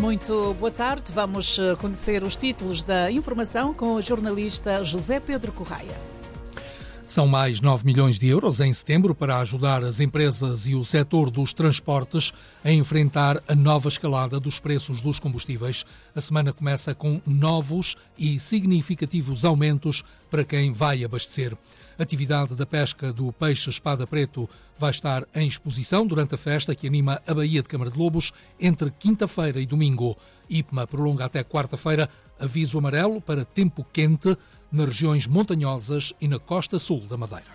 Muito boa tarde. Vamos conhecer os títulos da informação com o jornalista José Pedro Correia. São mais 9 milhões de euros em setembro para ajudar as empresas e o setor dos transportes a enfrentar a nova escalada dos preços dos combustíveis. A semana começa com novos e significativos aumentos para quem vai abastecer. A atividade da pesca do peixe espada preto vai estar em exposição durante a festa que anima a Baía de Câmara de Lobos entre quinta-feira e domingo. IPMA prolonga até quarta-feira aviso amarelo para tempo quente nas regiões montanhosas e na costa sul da Madeira.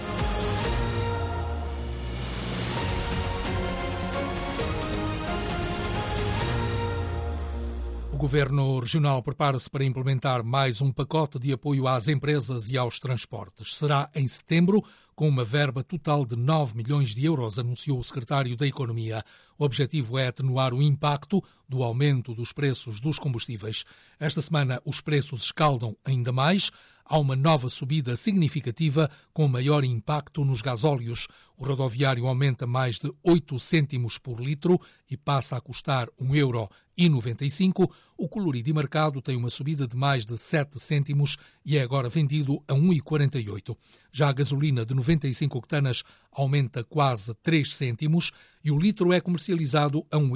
O Governo Regional prepara-se para implementar mais um pacote de apoio às empresas e aos transportes. Será em setembro, com uma verba total de 9 milhões de euros, anunciou o Secretário da Economia. O objetivo é atenuar o impacto do aumento dos preços dos combustíveis. Esta semana os preços escaldam ainda mais. Há uma nova subida significativa com maior impacto nos gasóleos. O rodoviário aumenta mais de 8 cêntimos por litro e passa a custar 1,95 €. O colorido e marcado tem uma subida de mais de 7 cêntimos e é agora vendido a 1,48 €. Já a gasolina de 95 octanas aumenta quase 3 cêntimos e o litro é comercializado a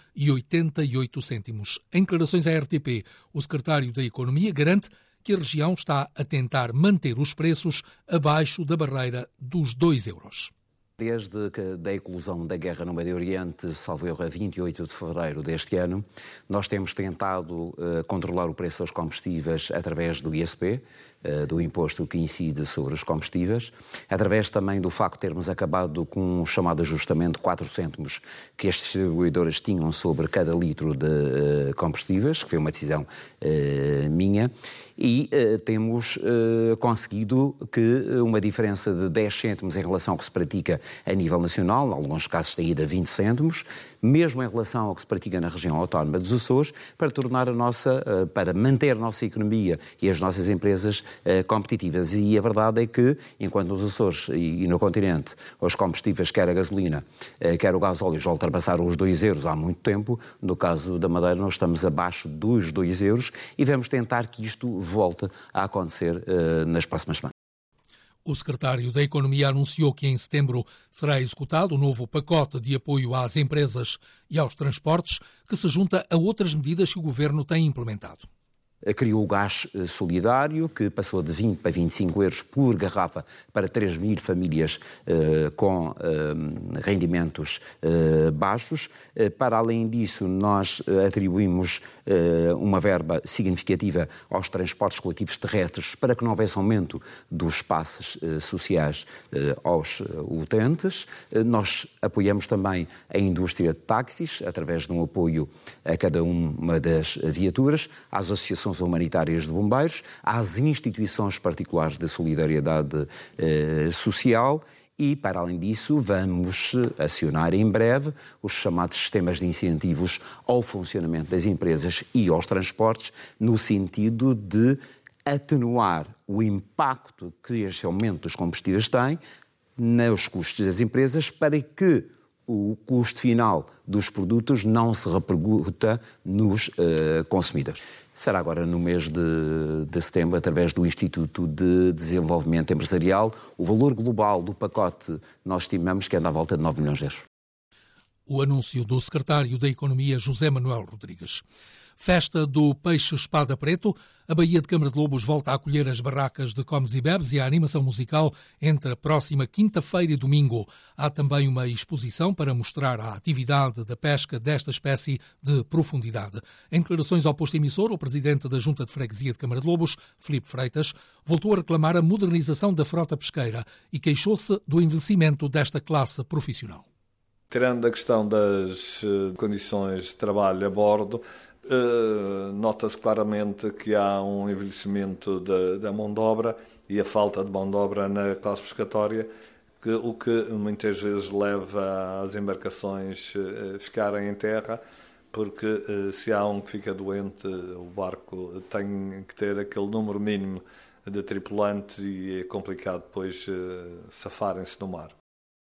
1,88 €. Em declarações à RTP, o secretário da Economia garante que a região está a tentar manter os preços abaixo da barreira dos 2 €. Desde a eclosão da guerra no Médio Oriente, salvo erro, a 28 de fevereiro deste ano, nós temos tentado controlar o preço dos combustíveis através do ISP, do imposto que incide sobre os combustíveis, através também do facto de termos acabado com um chamado ajustamento de 4 cêntimos que as distribuidoras tinham sobre cada litro de combustíveis, que foi uma decisão minha, e temos conseguido que uma diferença de 10 cêntimos em relação ao que se pratica a nível nacional, em alguns casos tem ido a 20 cêntimos, mesmo em relação ao que se pratica na região autónoma dos Açores, para manter a nossa economia e as nossas empresas competitivas. E a verdade é que, enquanto nos Açores e no continente, os combustíveis, quer a gasolina, quer o gasóleo, já ultrapassaram os 2 € há muito tempo, no caso da Madeira nós estamos abaixo dos 2 € e vamos tentar que isto volte a acontecer nas próximas semanas. O secretário da Economia anunciou que em setembro será executado o novo pacote de apoio às empresas e aos transportes, que se junta a outras medidas que o Governo tem implementado. Criou o gás solidário, que passou de 20 para 25 € por garrafa para 3.000 famílias com rendimentos baixos. Para além disso, nós atribuímos uma verba significativa aos transportes coletivos terrestres para que não houvesse aumento dos passes sociais aos utentes. Nós apoiamos também a indústria de táxis, através de um apoio a cada uma das viaturas, às associações humanitárias de bombeiros, às instituições particulares de solidariedade social e, para além disso, vamos acionar em breve os chamados sistemas de incentivos ao funcionamento das empresas e aos transportes, no sentido de atenuar o impacto que este aumento dos combustíveis tem nos custos das empresas para que o custo final dos produtos não se repercuta nos consumidores. Será agora no mês de setembro, através do Instituto de Desenvolvimento Empresarial. O valor global do pacote nós estimamos que anda à volta de 9 milhões de euros. O anúncio do secretário da Economia, José Manuel Rodrigues. Festa do Peixe Espada Preto. A Baía de Câmara de Lobos volta a acolher as barracas de comes e bebes e a animação musical entre a próxima quinta-feira e domingo. Há também uma exposição para mostrar a atividade da pesca desta espécie de profundidade. Em declarações ao posto emissor, o presidente da Junta de Freguesia de Câmara de Lobos, Filipe Freitas, voltou a reclamar a modernização da frota pesqueira e queixou-se do envelhecimento desta classe profissional. Tirando a questão das condições de trabalho a bordo, nota-se claramente que há um envelhecimento da mão de obra e a falta de mão de obra na classe pescatória, o que muitas vezes leva as embarcações a ficarem em terra, porque se há um que fica doente, o barco tem que ter aquele número mínimo de tripulantes e é complicado depois safarem-se no mar.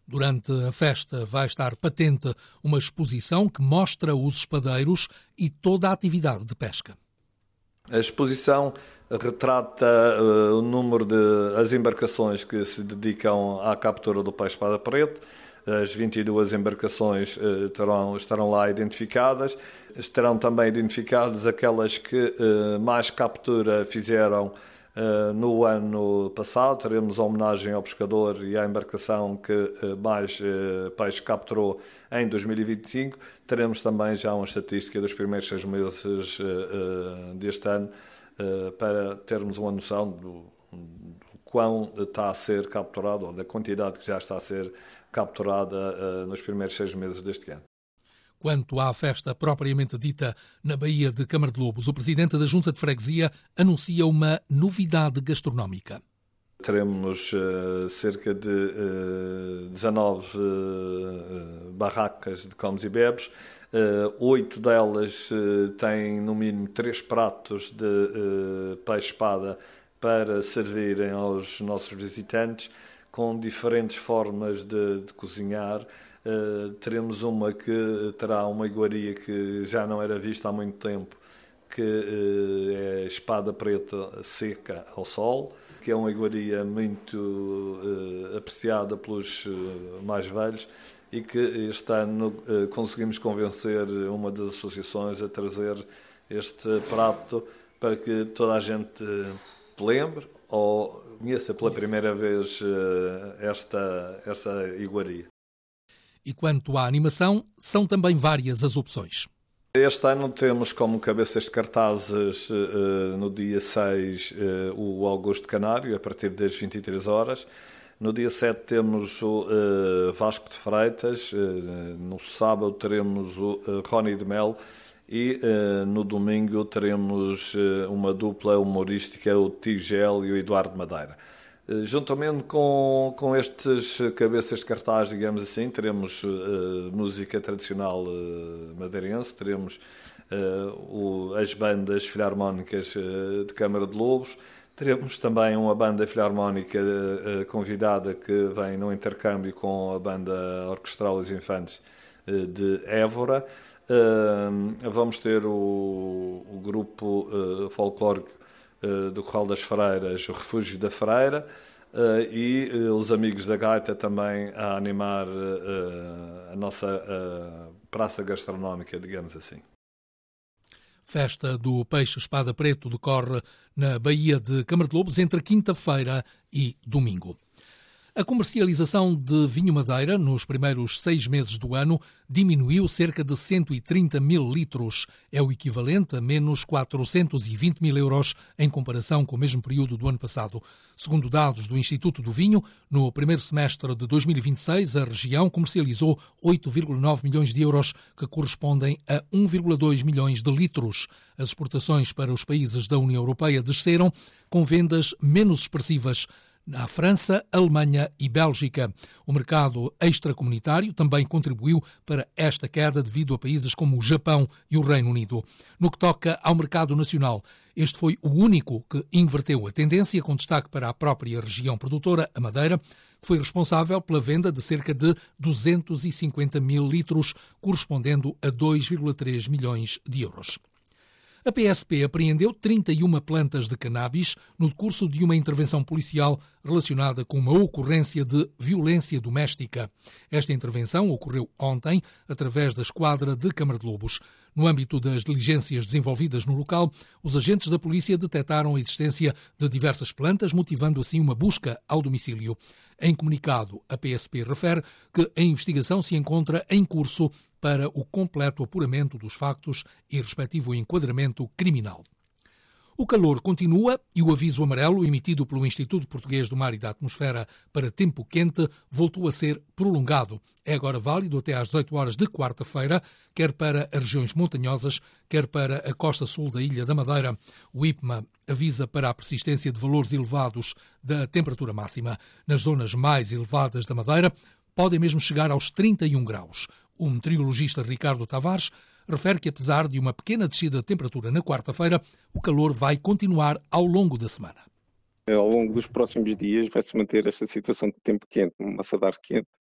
Durante a festa vai estar patente uma exposição que mostra os espadeiros e toda a atividade de pesca. A exposição retrata o número de as embarcações que se dedicam à captura do peixe-espada preto. As 22 embarcações estarão lá identificadas. Estarão também identificadas aquelas que mais captura fizeram no ano passado. Teremos a homenagem ao pescador e à embarcação que mais peixe capturou em 2025. Teremos também já uma estatística dos primeiros 6 meses deste ano para termos uma noção do quão está a ser capturado, ou da quantidade que já está a ser capturada nos primeiros 6 meses deste ano. Quanto à festa propriamente dita na Baía de Câmara de Lobos, o presidente da Junta de Freguesia anuncia uma novidade gastronómica. Teremos cerca de 19 barracas de comes e bebes. 8 delas têm no mínimo 3 pratos de peixe-espada para servirem aos nossos visitantes, com diferentes formas de cozinhar. Teremos uma que terá uma iguaria que já não era vista há muito tempo, que é espada preta seca ao sol, que é uma iguaria muito apreciada pelos mais velhos e que este ano conseguimos convencer uma das associações a trazer este prato para que toda a gente lembre ou conheça pela primeira vez esta iguaria. E quanto à animação, são também várias as opções. Este ano temos como cabeças de cartazes no dia 6 o Augusto Canário, a partir das 23 horas. No dia 7 temos o Vasco de Freitas, no sábado teremos o Rony de Mel e no domingo teremos uma dupla humorística, o Tigel e o Eduardo Madeira. Juntamente com estes cabeças de cartaz, digamos assim, teremos música tradicional madeirense, teremos as bandas filarmónicas de Câmara de Lobos, teremos também uma banda filarmónica convidada que vem no intercâmbio com a banda orquestral Os Infantes de Évora. Vamos ter o grupo folclórico do Corral das Freiras, o Refúgio da Freira, e os amigos da Gaita também a animar a nossa praça gastronómica, digamos assim. Festa do Peixe-Espada Preto decorre na Baía de Câmara de Lobos entre quinta-feira e domingo. A comercialização de vinho Madeira nos primeiros 6 meses do ano diminuiu cerca de 130 mil litros. É o equivalente a menos 420 mil euros em comparação com o mesmo período do ano passado. Segundo dados do Instituto do Vinho, no primeiro semestre de 2026, a região comercializou 8,9 milhões de euros, que correspondem a 1,2 milhões de litros. As exportações para os países da União Europeia desceram, com vendas menos expressivas na França, Alemanha e Bélgica. O mercado extracomunitário também contribuiu para esta queda devido a países como o Japão e o Reino Unido. No que toca ao mercado nacional, este foi o único que inverteu a tendência, com destaque para a própria região produtora, a Madeira, que foi responsável pela venda de cerca de 250 mil litros, correspondendo a 2,3 milhões de euros. A PSP apreendeu 31 plantas de cannabis no decurso de uma intervenção policial relacionada com uma ocorrência de violência doméstica. Esta intervenção ocorreu ontem através da esquadra de Câmara de Lobos. No âmbito das diligências desenvolvidas no local, os agentes da polícia detectaram a existência de diversas plantas, motivando assim uma busca ao domicílio. Em comunicado, a PSP refere que a investigação se encontra em curso para o completo apuramento dos factos e respectivo enquadramento criminal. O calor continua e o aviso amarelo emitido pelo Instituto Português do Mar e da Atmosfera para tempo quente voltou a ser prolongado. É agora válido até às 18 horas de quarta-feira, quer para as regiões montanhosas, quer para a costa sul da Ilha da Madeira. O IPMA avisa para a persistência de valores elevados da temperatura máxima. Nas zonas mais elevadas da Madeira, podem mesmo chegar aos 31 graus. O meteorologista Ricardo Tavares refere que, apesar de uma pequena descida de temperatura na quarta-feira, o calor vai continuar ao longo da semana. Ao longo dos próximos dias vai-se manter esta situação de tempo quente, uma massa de ar quente,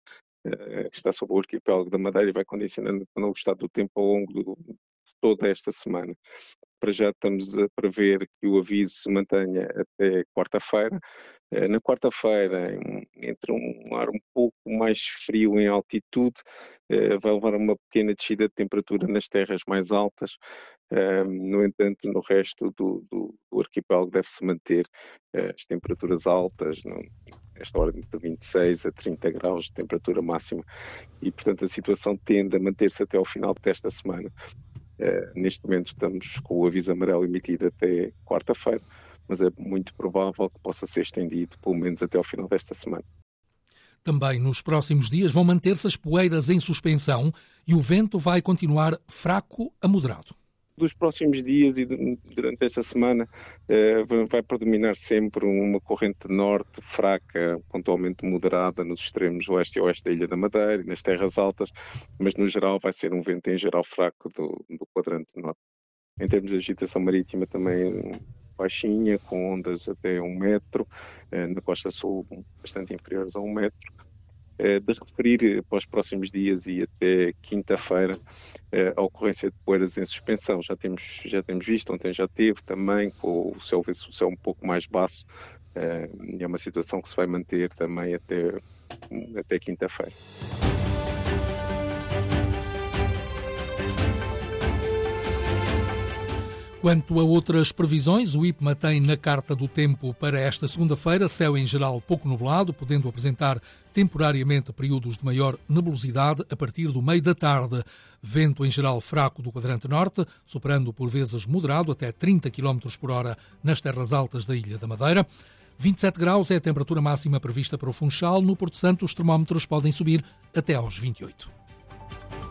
que está sobre o arquipélago da Madeira e vai condicionando o estado do tempo ao longo de toda esta semana. Para já estamos a prever que o aviso se mantenha até quarta-feira. Na quarta-feira, entre um ar um pouco mais frio em altitude, vai levar a uma pequena descida de temperatura nas terras mais altas. No entanto, no resto do arquipélago deve-se manter as temperaturas altas, nesta ordem de 26 a 30 graus de temperatura máxima. E, portanto, a situação tende a manter-se até ao final desta semana. Neste momento estamos com o aviso amarelo emitido até quarta-feira, mas é muito provável que possa ser estendido pelo menos até ao final desta semana. Também nos próximos dias vão manter-se as poeiras em suspensão e o vento vai continuar fraco a moderado. Dos próximos dias e durante esta semana vai predominar sempre uma corrente norte fraca, pontualmente moderada nos extremos leste e oeste da Ilha da Madeira e nas terras altas, mas no geral vai ser um vento em geral fraco do quadrante norte. Em termos de agitação marítima também baixinha, com ondas até 1 metro, na costa sul bastante inferiores a 1 metro. De referir para os próximos dias e até quinta-feira a ocorrência de poeiras em suspensão. Já temos visto, ontem já teve também, com o céu um pouco mais baço, e é uma situação que se vai manter também até quinta-feira. Quanto a outras previsões, o IPMA tem na carta do tempo para esta segunda-feira céu em geral pouco nublado, podendo apresentar temporariamente períodos de maior nebulosidade a partir do meio da tarde. Vento em geral fraco do quadrante norte, superando por vezes moderado até 30 km por hora nas terras altas da Ilha da Madeira. 27 graus é a temperatura máxima prevista para o Funchal. No Porto Santo, os termómetros podem subir até aos 28.